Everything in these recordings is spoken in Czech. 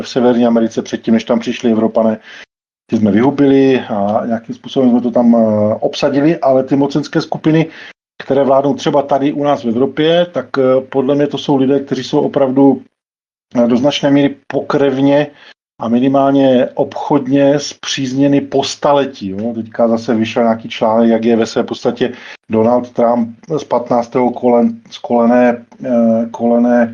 v Severní Americe předtím, než tam přišli Evropané. Ty jsme vyhubili a nějakým způsobem jsme to tam obsadili, ale ty mocenské skupiny, které vládnou třeba tady u nás v Evropě, tak podle mě to jsou lidé, kteří jsou opravdu do značné míry pokrevně a minimálně obchodně spřízněny po staletí. Jo. Teďka zase vyšel nějaký článek, jak je ve své podstatě Donald Trump z 15. kolené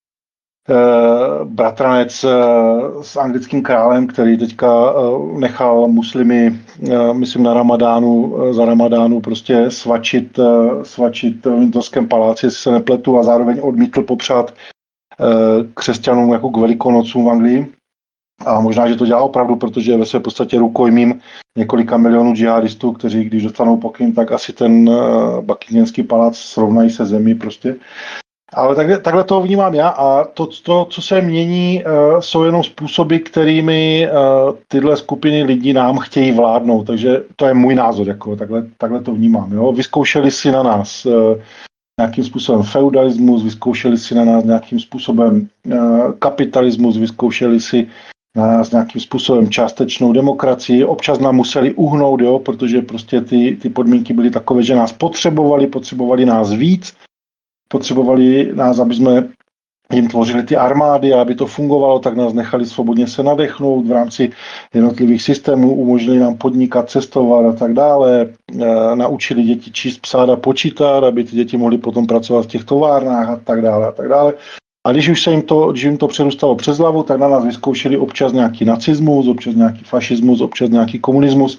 bratranec s anglickým králem, který teďka nechal muslimy, myslím za Ramadánu prostě svačit v Windsorském paláci, jestli se nepletu, a zároveň odmítl popřát křesťanům jako k Velikonocům v Anglii. A možná, že to dělá opravdu, protože je ve své podstatě rukojmím několika milionů džihadistů, kteří, když dostanou pokyn, tak asi ten Buckinghamský palác srovnají se zemí prostě. Ale takhle to vnímám já a to, co se mění, jsou jenom způsoby, kterými tyhle skupiny lidí nám chtějí vládnout. Takže to je můj názor, jako takhle to vnímám. Jo? Vyzkoušeli si na nás nějakým způsobem feudalismus, vyzkoušeli si na nás nějakým způsobem kapitalismus, vyzkoušeli si na nás nějakým způsobem částečnou demokracii. Občas nám museli uhnout, jo? Protože prostě ty podmínky byly takové, že nás potřebovali nás víc. Potřebovali nás, aby jsme jim tvořili ty armády a aby to fungovalo, tak nás nechali svobodně se nadechnout v rámci jednotlivých systémů, umožnili nám podnikat, cestovat a tak dále, naučili děti číst, psát a počítat, aby ty děti mohly potom pracovat v těch továrnách a tak dále a tak dále. A když jim to přerůstalo přes hlavu, tak na nás vyzkoušeli občas nějaký nacismus, občas nějaký fašismus, občas nějaký komunismus.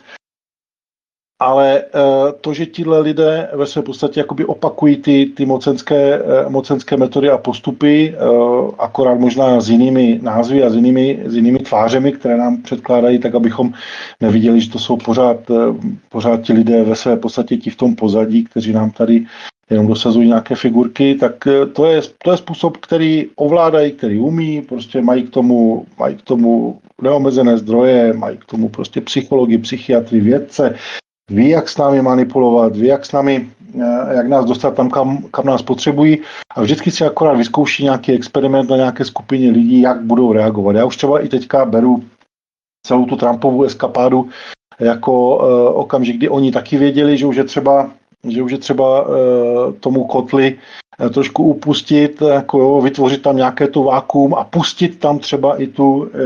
Ale to, že tihle lidé ve své podstatě jakoby opakují ty mocenské metody a postupy, akorát možná s jinými názvy a s jinými tvářemi, které nám předkládají, tak abychom neviděli, že to jsou pořád ti lidé ve své podstatě ti v tom pozadí, kteří nám tady jenom dosazují nějaké figurky, tak to je způsob, který ovládají, který umí, prostě mají k tomu neomezené zdroje, mají k tomu prostě psychologii, psychiatry, vědce, ví, jak s námi manipulovat, ví, jak nás dostat tam, kam nás potřebují, a vždycky si akorát vyzkouší nějaký experiment na nějaké skupině lidí, jak budou reagovat. Já už třeba i teďka beru celou tu Trumpovu eskapádu jako okamžik, kdy oni taky věděli, že už je třeba tomu kotli trošku upustit, jako vytvořit tam nějaké to vákuum a pustit tam třeba i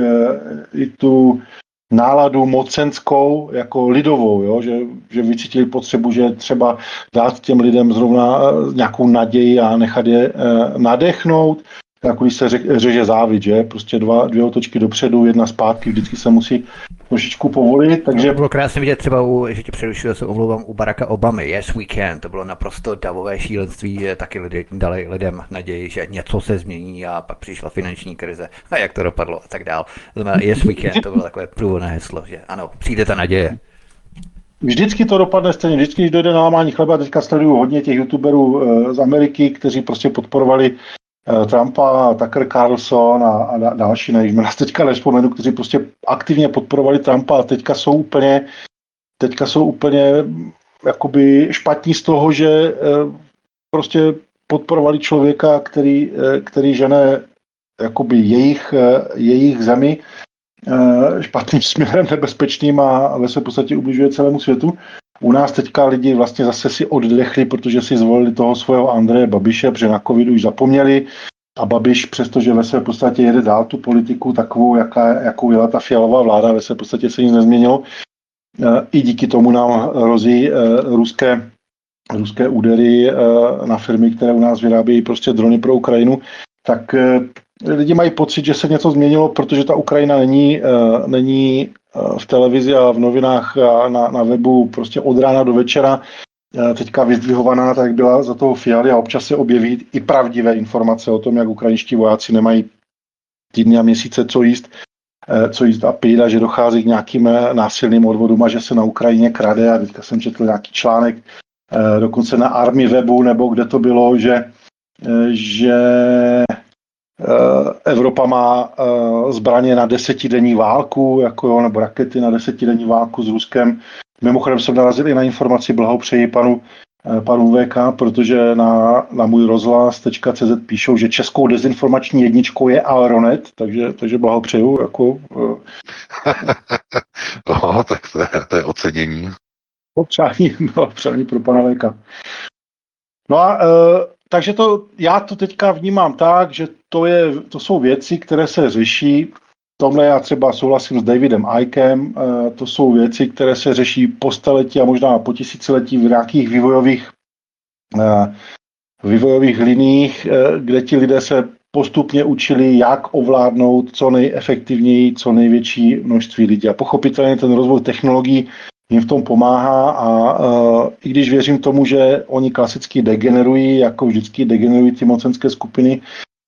tu náladu mocenskou jako lidovou, jo? Že vycítili potřebu, že třeba dát těm lidem zrovna nějakou naději a nechat je nadechnout, jako když se řeže závid, že? Prostě dvě otočky dopředu, jedna zpátky, vždycky se musí trošičku povolit, takže... To bylo krásně vidět třeba, že tě přerušil, se omlouvám, u Baracka Obamy, yes we can, to bylo naprosto davové šílenství, taky dali lidem naději, že něco se změní, a pak přišla finanční krize a jak to dopadlo a tak dál. Yes we can, to bylo takové průvodné heslo, že ano, přijde ta naděje. Vždycky to dopadne stejně, vždycky, když dojde na lámání chleba, teďka sleduju hodně těch youtuberů z Ameriky, kteří prostě podporovali Trumpa, Tucker Carlson a další, než nás teďka nevzpomenu, kteří prostě aktivně podporovali Trumpa a teďka jsou úplně jakoby špatní z toho, že prostě podporovali člověka, který žene jakoby jejich zemi špatným směrem, nebezpečným, a ve své podstatě ubližuje celému světu. U nás teďka lidi vlastně zase si oddechli, protože si zvolili toho svého Andreje Babiše, protože na covidu už zapomněli, a Babiš, přestože ve své podstatě jede dál tu politiku takovou, jakou jela ta Fialová vláda, ve své podstatě se nic nezměnilo. I díky tomu nám hrozí ruské údery na firmy, které u nás vyrábějí prostě drony pro Ukrajinu, tak lidi mají pocit, že se něco změnilo, protože ta Ukrajina není v televizi a v novinách a na webu prostě od rána do večera teďka vyzdvihovaná, tak byla za toho Fialy, a občas se objeví i pravdivé informace o tom, jak ukrajinští vojáci nemají týdny a měsíce co jíst a pít, a že dochází k nějakým násilným odvodům a že se na Ukrajině krade. A teďka jsem četl nějaký článek dokonce na Army webu, nebo kde to bylo, že Evropa má zbraně na 10denní válku, nebo rakety na 10denní válku s Ruskem. Mimochodem jsem narazil i na informaci, blahopřeji panu panu VK, protože na můj rozhlas.cz píšou, že českou dezinformační jedničkou je Alronet, takže blahopřeju. Jako, tak to je ocenění. Přání pro pana VK. No a takže já to teďka vnímám tak, že to jsou věci, které se řeší. V tomhle já třeba souhlasím s Davidem Ickem, to jsou věci, které se řeší po staletí a možná po tisíciletí v nějakých vývojových liniích, kde ti lidé se postupně učili, jak ovládnout co nejefektivněji, co největší množství lidí. A pochopitelně ten rozvoj technologií jim v tom pomáhá a i když věřím tomu, že oni klasicky degenerují, jako vždycky degenerují ty mocenské skupiny,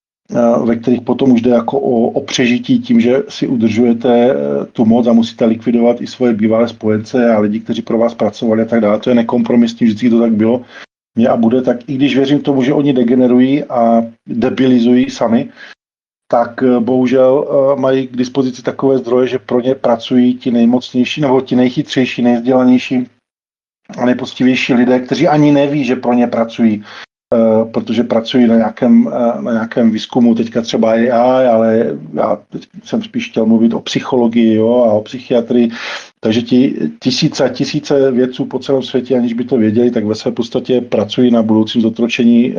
ve kterých potom už jde jako o přežití tím, že si udržujete tu moc a musíte likvidovat i svoje bývalé spojence a lidi, kteří pro vás pracovali a tak dále. To je nekompromisní, vždycky to tak bylo. Je a bude, tak i když věřím tomu, že oni degenerují a debilizují sami, tak bohužel mají k dispozici takové zdroje, že pro ně pracují ti nejmocnější nebo ti nejchytřejší, nejvzdělanější a nejpoctivější lidé, kteří ani neví, že pro ně pracují, protože pracují na nějakém výzkumu, teďka třeba AI, ale já jsem spíš chtěl mluvit o psychologii, jo, a o psychiatrii, takže ti tisíce vědců po celém světě, aniž by to věděli, tak ve své podstatě pracují na budoucím zotročení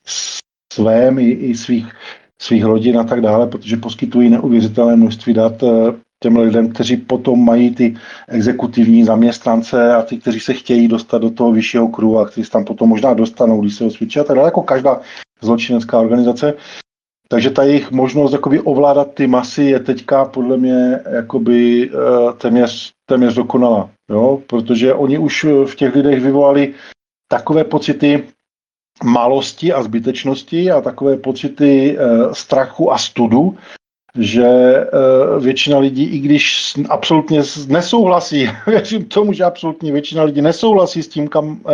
svém i svých rodin a tak dále, protože poskytují neuvěřitelné množství dat těm lidem, kteří potom mají ty exekutivní zaměstnance a ty, kteří se chtějí dostat do toho vyššího kruhu a kteří se tam potom možná dostanou, když se osvědčí a tak dále, jako každá zločinecká organizace. Takže ta jejich možnost jakoby ovládat ty masy je teďka podle mě jakoby téměř dokonalá, jo? Protože oni už v těch lidech vyvolali takové pocity malosti a zbytečnosti a takové pocity strachu a studu, že většina lidí, i když absolutně nesouhlasí, věřím tomu, že absolutně většina lidí nesouhlasí s tím,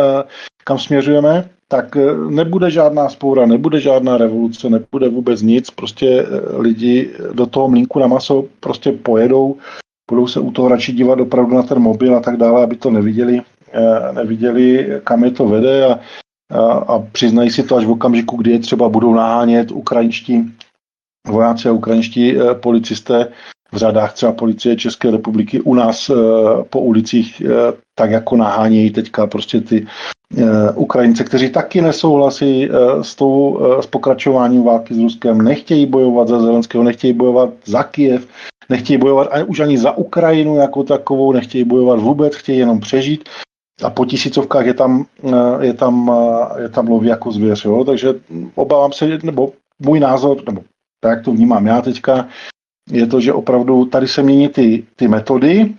kam směřujeme, tak nebude žádná vzpoura, nebude žádná revoluce, nebude vůbec nic, prostě lidi do toho mlýnku na maso prostě pojedou, budou se u toho radši dívat opravdu na ten mobil a tak dále, aby to neviděli, kam je to vede a přiznají si to až v okamžiku, kdy je třeba budou nahánět ukrajinští vojáci a ukrajinští policisté v řadách třeba policie České republiky u nás po ulicích, tak jako nahánějí teďka prostě ty Ukrajince, kteří taky nesouhlasí s pokračováním války s Ruskem, nechtějí bojovat za Zelenského, nechtějí bojovat za Kyjev, nechtějí bojovat už ani za Ukrajinu jako takovou, nechtějí bojovat vůbec, chtějí jenom přežít. A po tisícovkách je tam loví jako zvěř, jo? Takže obávám se, nebo můj názor, nebo tak, jak to vnímám já teďka, je to, že opravdu tady se mění ty metody,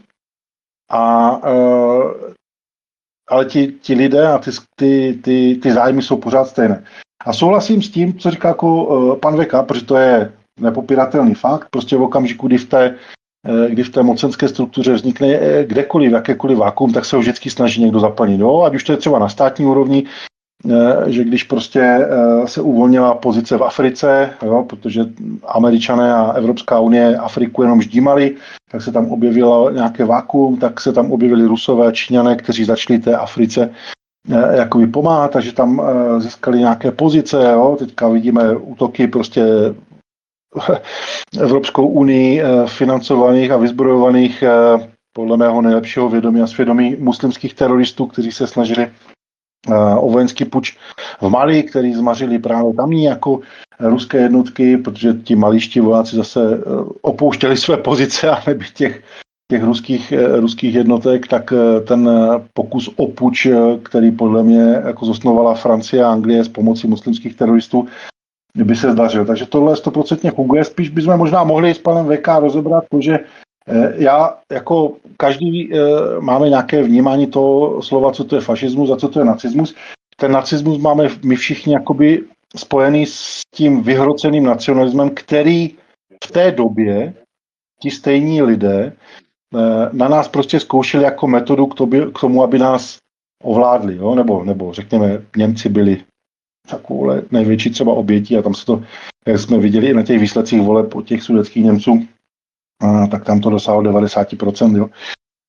ale ti lidé a ty zájmy jsou pořád stejné. A souhlasím s tím, co říká jako pan VK, protože to je nepopiratelný fakt, prostě v okamžiku, kdy v té mocenské struktuře vznikne kdekoliv, jakékoliv vákuum, tak se ho vždycky snaží někdo zaplnit. No, ať už to je třeba na státní úrovni, že když prostě se uvolnila pozice v Africe, jo, protože Američané a Evropská unie Afriku jenom ždímali, tak se tam objevilo nějaké vákuum, tak se tam objevili Rusové a Číňané, kteří začali té Africe jakoby pomáhat, takže tam získali nějaké pozice, jo. Teďka vidíme útoky prostě Evropskou unii financovaných a vyzbrojovaných podle mého nejlepšího vědomí a svědomí muslimských teroristů, kteří se snažili o vojenský puč v Mali, který zmařili právě tamní jako ruské jednotky, protože ti malíští vojáci zase opouštěli své pozice a nebýt těch ruských jednotek, tak ten pokus o puč, který podle mě jako zosnovala Francie a Anglie s pomocí muslimských teroristů, by se zdařil. Takže tohle 100% funguje. Spíš bychom možná mohli s panem VK rozebrat to, že já jako každý máme nějaké vnímání toho slova, co to je fašismus a co to je nacismus. Ten nacismus máme my všichni jakoby spojený s tím vyhroceným nacionalismem, který v té době ti stejní lidé na nás prostě zkoušeli jako metodu k tomu, aby nás ovládli, jo? Nebo řekněme, Němci byli takovouhle největší třeba obětí a tam se to, jak jsme viděli i na těch výsledcích voleb od těch sudetských Němců, tak tam to dosáhlo 90%, jo.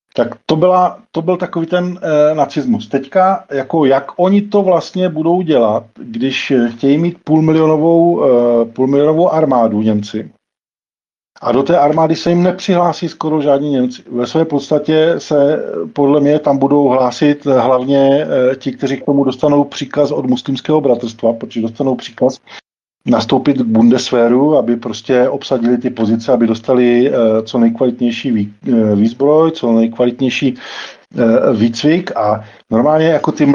Tak to byl takový ten nacismus. Teďka, jako jak oni to vlastně budou dělat, když chtějí mít půlmilionovou armádu Němci, a do té armády se jim nepřihlásí skoro žádní Němci. Ve své podstatě se podle mě tam budou hlásit hlavně ti, kteří k tomu dostanou příkaz od muslimského bratrstva, protože dostanou příkaz nastoupit k Bundeswehru, aby prostě obsadili ty pozice, aby dostali co nejkvalitnější výzbroj, co nejkvalitnější výcvik a normálně jako ty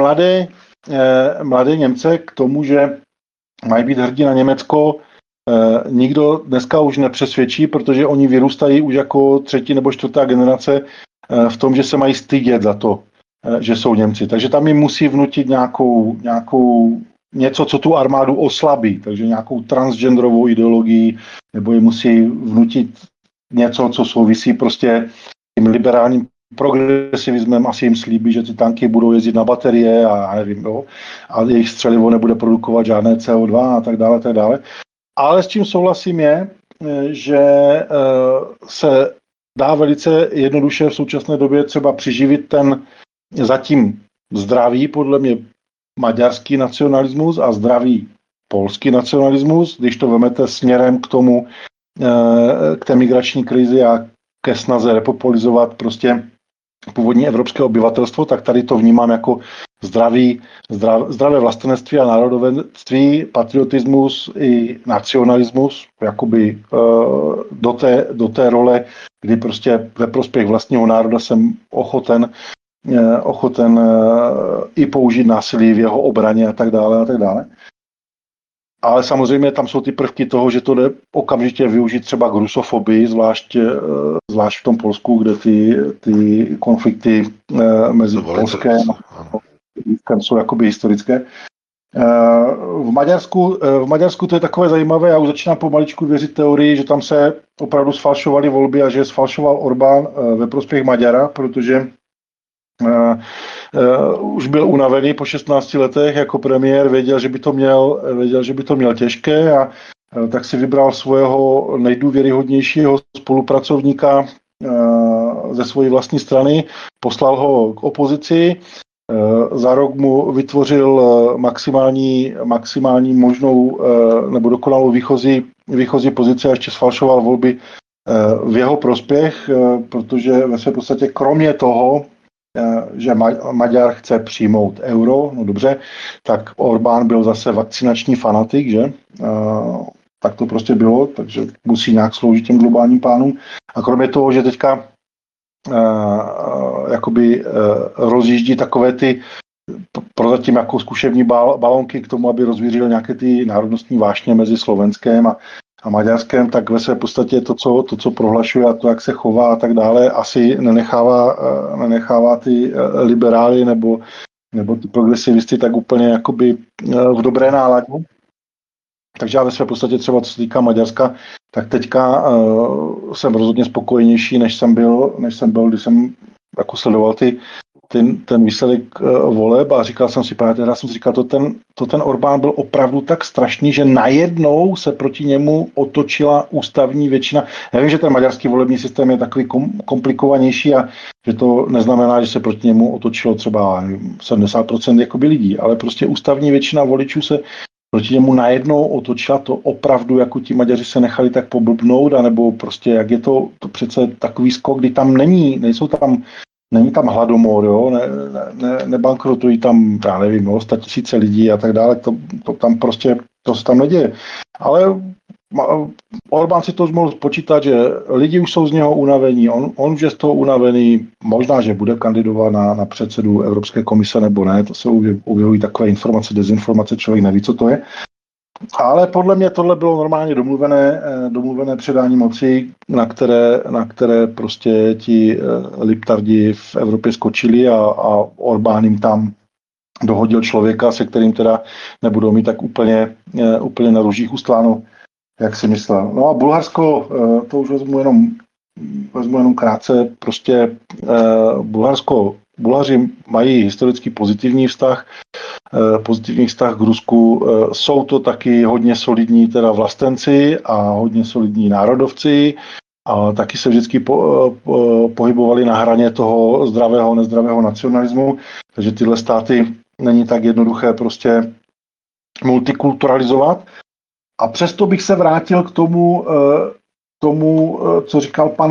mladé Němce k tomu, že mají být hrdí na Německo, nikdo dneska už nepřesvědčí, protože oni vyrůstají už jako třetí nebo čtvrtá generace v tom, že se mají stydět za to, že jsou Němci. Takže tam jim musí vnutit nějakou něco, co tu armádu oslabí, takže nějakou transgenderovou ideologii, nebo jim musí vnutit něco, co souvisí prostě tím liberálním progresivismem, asi jim slíbí, že ty tanky budou jezdit na baterie a nevím, jo, a jejich střelivo nebude produkovat žádné CO2 a tak dále, tak dále. Ale s čím souhlasím je, že se dá velice jednoduše v současné době třeba přiživit ten zatím zdravý, podle mě, maďarský nacionalismus a zdravý polský nacionalismus, když to vemete směrem k tomu, k té migrační krizi a ke snaze repopulizovat prostě původní evropské obyvatelstvo, tak tady to vnímám jako zdravé vlastenectví a národovenství, patriotismus i nacionalismus, jakoby do té role, kdy prostě ve prospěch vlastního národa jsem ochoten i použít násilí v jeho obraně a tak dále a tak dále. Ale samozřejmě tam jsou ty prvky toho, že to jde okamžitě využít třeba k rusofobii, zvlášť v tom Polsku, kde ty konflikty mezi Polskem a Polskem jsou jakoby historické. V Maďarsku to je takové zajímavé, já už začínám pomaličku věřit teorii, že tam se opravdu sfalšovaly volby a že sfalšoval Orbán ve prospěch Maďara, protože už byl unavený po 16 letech jako premiér, věděl, že by to měl těžké a tak si vybral svého nejdůvěryhodnějšího spolupracovníka ze své vlastní strany, poslal ho k opozici, za rok mu vytvořil maximální možnou nebo dokonalou výchozí pozici a ještě sfalšoval volby v jeho prospěch, protože ve své podstatě kromě toho, že Maďar chce přijmout euro, no dobře, tak Orbán byl zase vakcinační fanatik, že? Tak to prostě bylo, takže musí nějak sloužit těm globálním plánům. A kromě toho, že teďka rozjíždí takové ty prozatím jako zkušební balonky k tomu, aby rozvířil nějaké ty národnostní vášně mezi Slovenskem a Maďarskem, tak ve své podstatě to, co prohlašuje a to, jak se chová a tak dále, asi nenechává ty liberály nebo ty progresivisty tak úplně jakoby v dobré náladě. Takže já ve své podstatě třeba, co se týká Maďarska, tak teďka jsem rozhodně spokojenější, než jsem byl, když jsem jako sledoval ten výsledek voleb a říkal jsem si, to ten Orbán byl opravdu tak strašný, že najednou se proti němu otočila ústavní většina. Já vím, že ten maďarský volební systém je takový komplikovanější a že to neznamená, že se proti němu otočilo třeba 70% jakoby lidí, ale prostě ústavní většina voličů se proti němu najednou otočila, to opravdu, jako ti Maďaři se nechali tak poblbnout, anebo prostě, jak je to přece takový skok, kdy tam není tam hladomor, jo? Nebankrotují tam, já nevím, 100 000 lidí a tak dále, to tam prostě, to se tam neděje. Ale Orbán si to mohl spočítat, že lidi už jsou z něho unavení, on už je z toho unavený, možná, že bude kandidovat na předsedu Evropské komise nebo ne, to se objevují takové informace, dezinformace, člověk neví, co to je. Ale podle mě tohle bylo normálně domluvené předání moci, na které prostě ti liptardi v Evropě skočili a Orbán jim tam dohodil člověka, se kterým teda nebudou mít tak úplně na růžích ustláno, jak si myslel. No a Bulharsko, to už vezmu jenom krátce, prostě Bulhaři mají historicky pozitivní vztah k Rusku. Jsou to taky hodně solidní teda vlastenci a hodně solidní národovci. a taky se vždycky pohybovali na hraně toho zdravého, nezdravého nacionalismu, takže tyhle státy není tak jednoduché prostě multikulturalizovat. A přesto bych se vrátil k tomu, co říkal pan